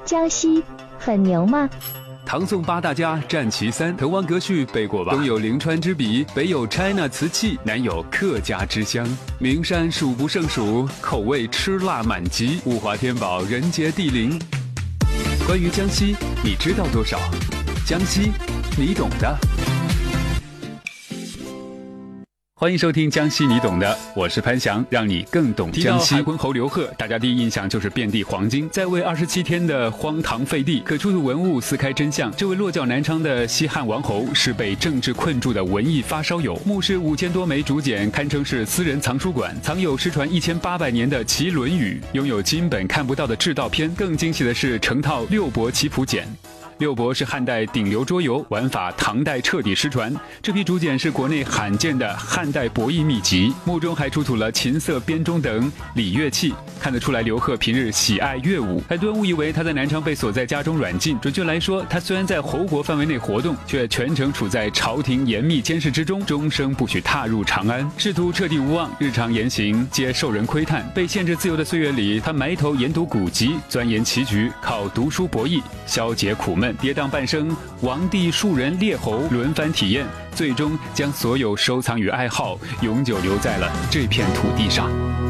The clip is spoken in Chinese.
江西很牛吗？ 唐宋八大家战其三，滕王阁序背过吧？东有临川之笔，北有 China 瓷器，南有客家之乡。名山数不胜数，口味吃辣满级，物华天宝，人杰地灵。关于江西，你知道多少？江西，你懂的。欢迎收听江西你懂的，我是潘翔，让你更懂江西。提到海昏侯刘贺，大家第一印象就是遍地黄金，在位27天的荒唐废帝，可出土文物撕开真相。这位落脚南昌的西汉王侯是被政治困住的文艺发烧友，墓室5000多枚竹简，堪称是私人藏书馆，藏有失传1800年的齐论语，拥有金本看不到的制道篇。更惊喜的是成套六博棋谱简。六博是汉代顶流桌游，玩法唐代彻底失传。这批竹简是国内罕见的汉代博弈秘籍，墓中还出土了琴瑟、编钟等礼乐器，看得出来刘贺平日喜爱乐舞。很多人误以为他在南昌被锁在家中软禁，准确来说，他虽然在侯国范围内活动，却全程处在朝廷严密监视之中，终生不许踏入长安。仕途彻底无望，日常言行皆受人窥探。被限制自由的岁月里，他埋头研读古籍，钻研棋局，靠读书博弈消解苦闷。跌宕半生，王帝庶人列侯轮番体验，最终将所有收藏与爱好永久留在了这片土地上。